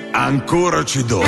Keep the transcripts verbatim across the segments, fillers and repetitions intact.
ancora ci do.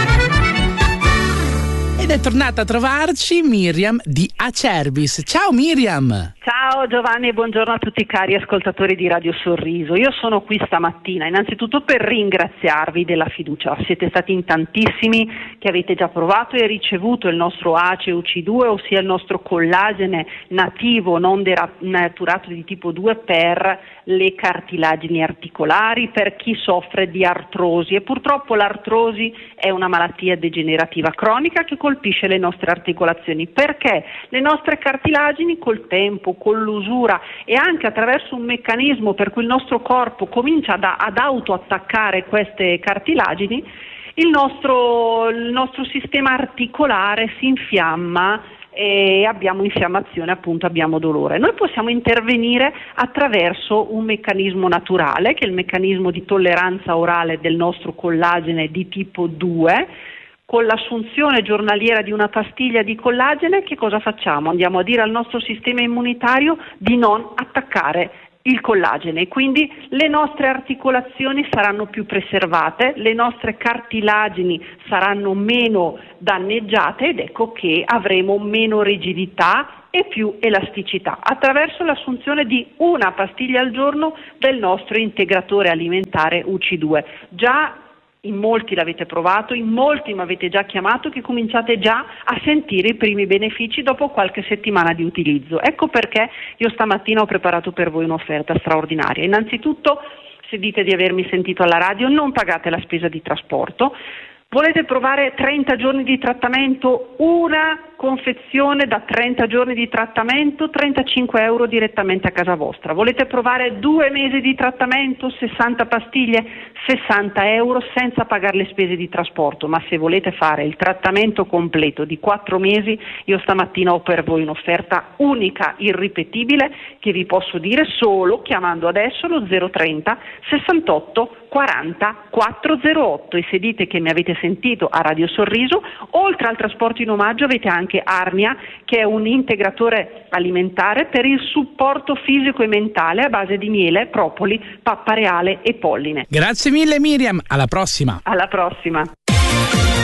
Ed è tornata a trovarci Miriam di Acerbis. Ciao Miriam! Ciao Giovanni e buongiorno a tutti i cari ascoltatori di Radio Sorriso. Io sono qui stamattina innanzitutto per ringraziarvi della fiducia. Siete stati in tantissimi che avete già provato e ricevuto il nostro A C E U C due, ossia il nostro collagene nativo non denaturato di tipo due per le cartilagini articolari, per chi soffre di artrosi, e purtroppo l'artrosi è una malattia degenerativa cronica che colpisce le nostre articolazioni, perché le nostre cartilagini col tempo, con l'usura e anche attraverso un meccanismo per cui il nostro corpo comincia ad, ad autoattaccare queste cartilagini, il nostro, il nostro sistema articolare si infiamma e abbiamo infiammazione, appunto abbiamo dolore. Noi possiamo intervenire attraverso un meccanismo naturale, che è il meccanismo di tolleranza orale del nostro collagene di tipo due. Con l'assunzione giornaliera di una pastiglia di collagene, che cosa facciamo? Andiamo a dire al nostro sistema immunitario di non attaccare il collagene, e quindi le nostre articolazioni saranno più preservate, le nostre cartilagini saranno meno danneggiate ed ecco che avremo meno rigidità e più elasticità attraverso l'assunzione di una pastiglia al giorno del nostro integratore alimentare U C due. Già in molti l'avete provato, in molti mi avete già chiamato che cominciate già a sentire i primi benefici dopo qualche settimana di utilizzo. Ecco perché io stamattina ho preparato per voi un'offerta straordinaria. Innanzitutto, se dite di avermi sentito alla radio, non pagate la spesa di trasporto. Volete provare trenta giorni di trattamento? Una confezione da trenta giorni di trattamento, trentacinque euro direttamente a casa vostra. Volete provare due mesi di trattamento, sessanta pastiglie, sessanta euro senza pagare le spese di trasporto. Ma se volete fare il trattamento completo di quattro mesi, io stamattina ho per voi un'offerta unica, irripetibile, che vi posso dire solo chiamando adesso lo zero trenta sessantotto quaranta quattrocentotto, e se dite che mi avete sentito a Radio Sorriso, oltre al trasporto in omaggio avete anche Arnia, che è un integratore alimentare per il supporto fisico e mentale a base di miele, propoli, pappa reale e polline. Grazie mille Miriam, alla prossima! Alla prossima!